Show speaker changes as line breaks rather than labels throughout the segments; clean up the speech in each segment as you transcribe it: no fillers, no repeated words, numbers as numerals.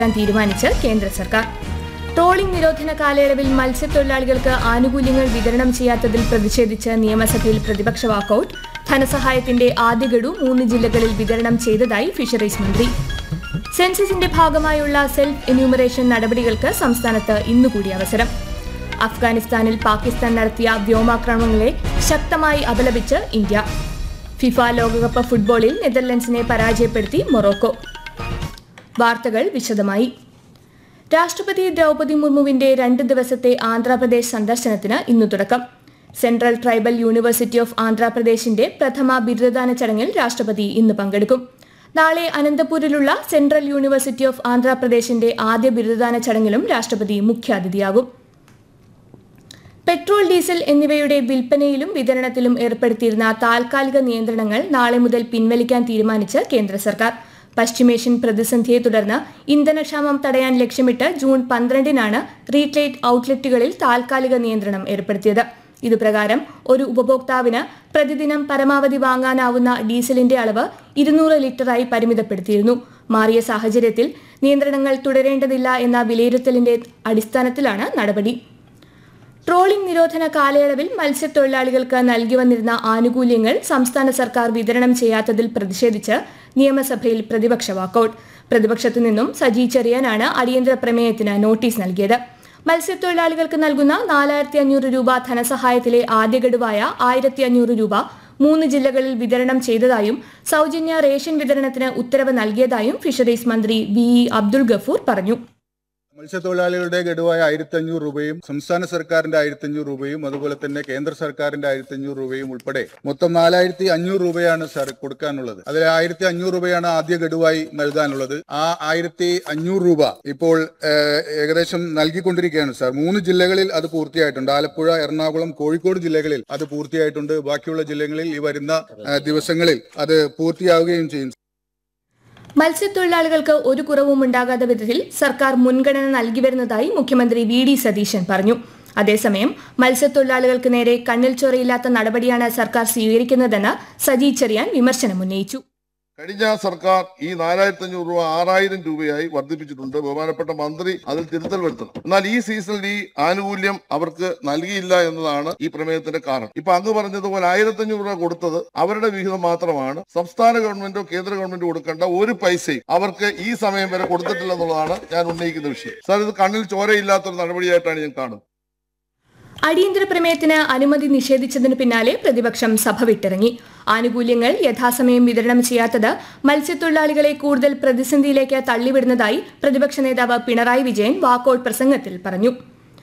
തീരുമാനിച്ച് കേന്ദ്ര സർക്കാർ. ട്രോളിംഗ് നിരോധന കാലയളവിൽ മത്സ്യത്തൊഴിലാളികൾക്ക് ആനുകൂല്യങ്ങൾ വിതരണം ചെയ്യാത്തതിൽ പ്രതിഷേധിച്ച് നിയമസഭയിൽ പ്രതിപക്ഷ വാക്കൌട്ട്. ധനസഹായത്തിന്റെ ആദ്യ ഗഡു 3 ജില്ലകളിൽ വിതരണം ചെയ്തതായി ഫിഷറീസ് മന്ത്രി. സെൻസസിന്റെ ഭാഗമായുള്ള സെൽഫ് എന്യൂമറേഷൻ നടപടികൾക്ക് സംസ്ഥാനത്ത് ഇന്നുകൂടി അവസരം. അഫ്ഗാനിസ്ഥാനിൽ പാകിസ്ഥാൻ നടത്തിയ വ്യോമാക്രമണങ്ങളെ ശക്തമായി അപലപിച്ച് ഇന്ത്യ. ഫിഫ ലോകകപ്പ് ഫുട്ബോളിൽ നെതർലൻഡ്സിനെ പരാജയപ്പെടുത്തി മൊറോക്കോ. വാർത്തകൾ വിശദമായി. രാഷ്ട്രപതി ദ്രൗപദി മുർമുവിന്റെ 2 ദിവസത്തെ ആന്ധ്രാപ്രദേശ് സന്ദർശനത്തിന് ഇന്നു തുടക്കം. സെൻട്രൽ ട്രൈബൽ യൂണിവേഴ്സിറ്റി ഓഫ് ആന്ധ്രാപ്രദേശിന്റെ പ്രഥമ ബിരുദദാന ചടങ്ങിൽ രാഷ്ട്രപതി ഇന്ന് പങ്കെടുക്കും. നാളെ അനന്തപൂരിലുള്ള സെൻട്രൽ യൂണിവേഴ്സിറ്റി ഓഫ് ആന്ധ്രാപ്രദേശിന്റെ ആദ്യ ബിരുദദാന ചടങ്ങിലും രാഷ്ട്രപതി മുഖ്യാതിഥിയാകും. പെട്രോൾ, ഡീസൽ എന്നിവയുടെ വിൽപ്പനയിലും വിതരണത്തിലും ഏർപ്പെടുത്തിയിരുന്ന താൽക്കാലിക നിയന്ത്രണങ്ങൾ നാളെ മുതൽ പിൻവലിക്കാൻ തീരുമാനിച്ച് കേന്ദ്ര സർക്കാർ. പശ്ചിമേഷ്യൻ പ്രതിസന്ധിയെ തുടർന്ന് ഇന്ധനക്ഷാമം തടയാൻ ലക്ഷ്യമിട്ട് ജൂൺ 12-നാണ് റീറ്റെയിൽ ഔട്ട്ലെറ്റുകളിൽ താൽക്കാലിക നിയന്ത്രണം ഏർപ്പെടുത്തിയത്. ഇതുപ്രകാരം ഒരു ഉപഭോക്താവിന് പ്രതിദിനം പരമാവധി വാങ്ങാനാവുന്ന ഡീസലിന്റെ അളവ് 200 ലിറ്ററായി പരിമിതപ്പെടുത്തിയിരുന്നു. മാറിയ സാഹചര്യത്തിൽ നിയന്ത്രണങ്ങൾ തുടരേണ്ടതില്ല എന്ന വിലയിരുത്തലിന്റെ അടിസ്ഥാനത്തിലാണ് നടപടി. ട്രോളിംഗ് നിരോധന കാലയളവിൽ മത്സ്യത്തൊഴിലാളികൾക്ക് നൽകി വന്നിരുന്ന ആനുകൂല്യങ്ങൾ സംസ്ഥാന സർക്കാർ വിതരണം ചെയ്യാത്തതിൽ പ്രതിഷേധിച്ച് നിയമസഭയിൽ പ്രതിപക്ഷ വാക്കൌട്ട്. പ്രതിപക്ഷത്തു നിന്നും സജി ചെറിയാനാണ് അടിയന്തര പ്രമേയത്തിന് നോട്ടീസ് നൽകിയത്. മത്സ്യത്തൊഴിലാളികൾക്ക് നൽകുന്ന 4500 രൂപ ധനസഹായത്തിലെ ആദ്യ ഗഡുവായ 1500 രൂപ 3 ജില്ലകളിൽ വിതരണം ചെയ്തതായും സൗജന്യ റേഷൻ വിതരണത്തിന് ഉത്തരവ് നൽകിയതായും ഫിഷറീസ് മന്ത്രി വി അബ്ദുൾ ഗഫൂർ പറഞ്ഞു.
മത്സ്യത്തൊഴിലാളികളുടെ ഗഡുവായ 1500 രൂപയും സംസ്ഥാന സർക്കാരിന്റെ 1500 രൂപയും അതുപോലെ തന്നെ കേന്ദ്ര സർക്കാരിന്റെ 1500 രൂപയും ഉൾപ്പെടെ മൊത്തം 4500 രൂപയാണ് സാർ കൊടുക്കാനുള്ളത്. അതിൽ 1500 രൂപയാണ് ആദ്യ ഗഡുവായി നൽകാനുള്ളത്. ആ 1500 രൂപ ഇപ്പോൾ ഏകദേശം നൽകിക്കൊണ്ടിരിക്കുകയാണ് സാർ. 3 ജില്ലകളിൽ അത് പൂർത്തിയായിട്ടുണ്ട്. ആലപ്പുഴ, എറണാകുളം, കോഴിക്കോട് ജില്ലകളിൽ അത് പൂർത്തിയായിട്ടുണ്ട്. ബാക്കിയുള്ള ജില്ലകളിൽ ഈ വരുന്ന ദിവസങ്ങളിൽ അത് പൂർത്തിയാവുകയും ചെയ്യും.
മത്സ്യത്തൊഴിലാളികൾക്ക് ഒരു കുറവും ഉണ്ടാകാത്ത വിധത്തിൽ സർക്കാർ മുൻഗണന നൽകി വരുന്നതായി മുഖ്യമന്ത്രി വി ഡി സതീശൻ പറഞ്ഞു. അതേസമയം മത്സ്യത്തൊഴിലാളികൾക്ക് നേരെ കണ്ണിൽ ചൊറയില്ലാത്ത നടപടിയാണ് സർക്കാർ സ്വീകരിക്കുന്നതെന്ന് സജി ചെറിയാൻ വിമർശനമുന്നയിച്ചു.
കഴിഞ്ഞ സർക്കാർ ഈ 4500 രൂപ 6000 രൂപയായി വർദ്ധിപ്പിച്ചിട്ടുണ്ട്. ബഹുമാനപ്പെട്ട മന്ത്രി അതിൽ തിരുത്തൽ വരുത്തണം. എന്നാൽ ഈ സീസണിൽ ഈ ആനുകൂല്യം അവർക്ക് നൽകിയില്ല എന്നതാണ് ഈ പ്രമേയത്തിന്റെ കാരണം. ഇപ്പൊ അങ്ങ് പറഞ്ഞതുപോലെ 1500 രൂപ കൊടുത്തത് അവരുടെ വിഹിതം മാത്രമാണ്. സംസ്ഥാന ഗവൺമെന്റോ കേന്ദ്ര ഗവൺമെന്റോ കൊടുക്കേണ്ട ഒരു പൈസയും അവർക്ക് ഈ സമയം വരെ കൊടുത്തിട്ടില്ല എന്നുള്ളതാണ് ഞാൻ ഉന്നയിക്കുന്ന വിഷയം. സാർ, ഇത് കണ്ണിൽ ചോരയില്ലാത്തൊരു നടപടിയായിട്ടാണ് ഞാൻ കാണുന്നത്.
അടിയന്തര പ്രമേയത്തിന് അനുമതി നിഷേധിച്ചതിന് പിന്നാലെ പ്രതിപക്ഷം സഭ വിട്ടിറങ്ങി. ആനുകൂല്യങ്ങൾ യഥാസമയം വിതരണം ചെയ്യാത്തത് മത്സ്യത്തൊഴിലാളികളെ കൂടുതൽ പ്രതിസന്ധിയിലേക്ക് തള്ളിവിടുന്നതായി പ്രതിപക്ഷ നേതാവ് പിണറായി വിജയൻ വാക്കൌട്ട് പ്രസംഗത്തിൽ പറഞ്ഞു.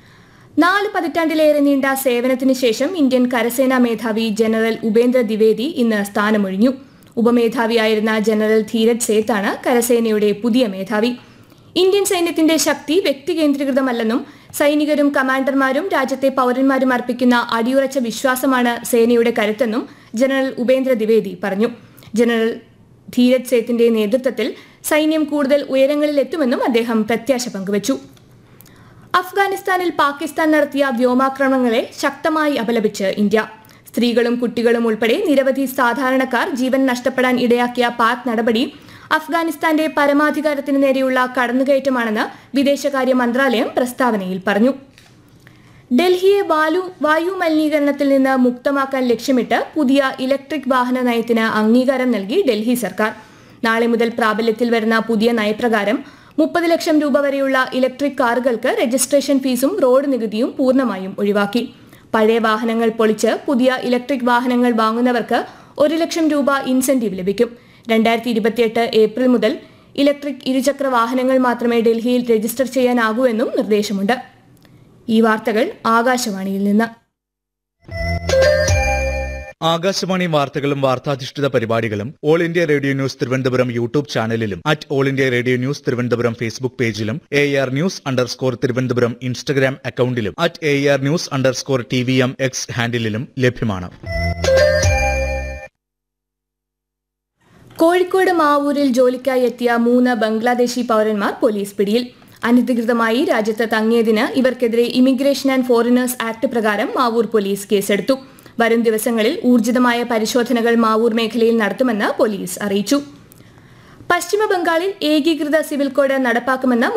4 പതിറ്റാണ്ടിലേറെ നീണ്ട സേവനത്തിന് ശേഷം ഇന്ത്യൻ കരസേനാ മേധാവി ജനറൽ ഉപേന്ദ്ര ദ്വിവേദി ഇന്ന് സ്ഥാനമൊഴിഞ്ഞു. ഉപമേധാവിയായിരുന്ന ജനറൽ ധീരജ് സേത്താണ് കരസേനയുടെ പുതിയ മേധാവി. ഇന്ത്യൻ സൈന്യത്തിന്റെ ശക്തി വ്യക്തികേന്ദ്രീകൃതമല്ലെന്നും സൈനികരും കമാൻഡർമാരും രാജ്യത്തെ പൌരന്മാരും അർപ്പിക്കുന്ന അടിയുറച്ച വിശ്വാസമാണ് സേനയുടെ കരുത്തെന്നും ജനറൽ ഉപേന്ദ്ര ദ്വിവേദി പറഞ്ഞു. ജനറൽ ധീരജ് സേത്തിന്റെ നേതൃത്വത്തിൽ സൈന്യം കൂടുതൽ ഉയരങ്ങളിലെത്തുമെന്നും അദ്ദേഹം പ്രത്യാശ പങ്കുവച്ചു. അഫ്ഗാനിസ്ഥാനിൽ പാകിസ്ഥാൻ നടത്തിയ വ്യോമാക്രമണങ്ങളെ ശക്തമായി അപലപിച്ച് ഇന്ത്യ. സ്ത്രീകളും കുട്ടികളും ഉൾപ്പെടെ നിരവധി സാധാരണക്കാർ ജീവൻ നഷ്ടപ്പെടാൻ ഇടയാക്കിയ പാക് നടപടി അഫ്ഗാനിസ്ഥാന്റെ പരമാധികാരത്തിന് നേരെയുള്ള കടന്നുകയറ്റമാണെന്ന് വിദേശകാര്യ മന്ത്രാലയം പ്രസ്താവനയിൽ പറഞ്ഞു. ഡൽഹിയെ വായു മലിനീകരണത്തിൽ നിന്ന് മുക്തമാക്കാൻ ലക്ഷ്യമിട്ട് പുതിയ ഇലക്ട്രിക് വാഹന നയത്തിന് അംഗീകാരം നൽകി ഡൽഹി സർക്കാർ. നാളെ മുതൽ പ്രാബല്യത്തിൽ വരുന്ന പുതിയ നയപ്രകാരം 30 ലക്ഷം രൂപ വരെയുള്ള ഇലക്ട്രിക് കാറുകൾക്ക് രജിസ്ട്രേഷൻ ഫീസും റോഡ് നികുതിയും പൂർണ്ണമായും ഒഴിവാക്കി. പഴയ വാഹനങ്ങൾ പൊളിച്ച് പുതിയ ഇലക്ട്രിക് വാഹനങ്ങൾ വാങ്ങുന്നവർക്ക് 1 ലക്ഷം രൂപ ഇൻസെന്റീവ് ലഭിക്കും. 2028 ഏപ്രിൽ മുതൽ ഇലക്ട്രിക് ഇരുചക്ര വാഹനങ്ങൾ മാത്രമേ ഡൽഹിയിൽ രജിസ്റ്റർ ചെയ്യാനാകൂ എന്നും നിർദ്ദേശമുണ്ട്. ഈ വാർത്തകൾ ആകാശവാണിയിൽ നിന്ന്.
ആകാശവാണി വാർത്തകളും വാർത്താധിഷ്ഠിത പരിപാടികളും all India radio news Thiruvananthapuram YouTube ചാനലിലും all India radio news Thiruvananthapuram Facebook പേജിലും AR News_ തിരുവനന്തപുരം ഇൻസ്റ്റഗ്രാം അക്കൌണ്ടിലും AR News_TVM X ഹാൻഡിലും ലഭ്യമാണ്.
കോഴിക്കോട് മാവൂരിൽ ജോലിക്കായി എത്തിയ 3 ബംഗ്ലാദേശി പൌരന്മാർ പോലീസ് പിടിയിൽ. അനധികൃതമായി രാജ്യത്ത് തങ്ങിയതിന് ഇവർക്കെതിരെ ഇമിഗ്രേഷൻ ആൻഡ് ഫോറിനേഴ്സ് ആക്ട് പ്രകാരം മാവൂർ പോലീസ് കേസെടുത്തു. വരും ദിവസങ്ങളിൽ ഊർജിതമായ പരിശോധനകൾ മാവൂർ മേഖലയിൽ നടത്തുമെന്ന് പോലീസ് അറിയിച്ചു. പശ്ചിമ ബംഗാളിൽ ഏകീകൃത സിവിൽ കോഡ് നടപ്പാക്കുമെന്ന്